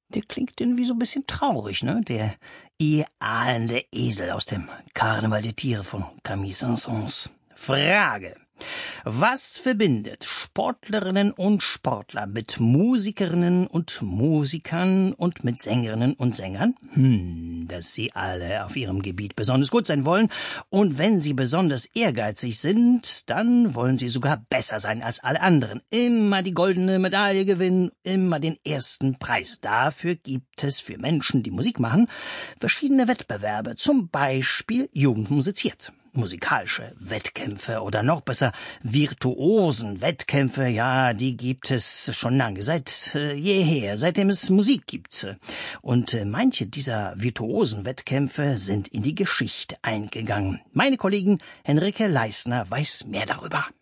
Der klingt irgendwie so ein bisschen traurig, ne? Der ahlende Esel aus dem Karneval der Tiere von Camille Saint-Saëns. Frage: Was verbindet Sportlerinnen und Sportler mit Musikerinnen und Musikern und mit Sängerinnen und Sängern? Dass sie alle auf ihrem Gebiet besonders gut sein wollen. Und wenn sie besonders ehrgeizig sind, dann wollen sie sogar besser sein als alle anderen. Immer die goldene Medaille gewinnen, immer den ersten Preis. Dafür gibt es für Menschen, die Musik machen, verschiedene Wettbewerbe. Zum Beispiel Jugend musiziert. Musikalische Wettkämpfe oder noch besser virtuosen Wettkämpfe, ja, die gibt es schon lange, seit jeher, seitdem es Musik gibt. Und manche dieser virtuosen Wettkämpfe sind in die Geschichte eingegangen. Meine Kollegin Henrike Leisner weiß mehr darüber.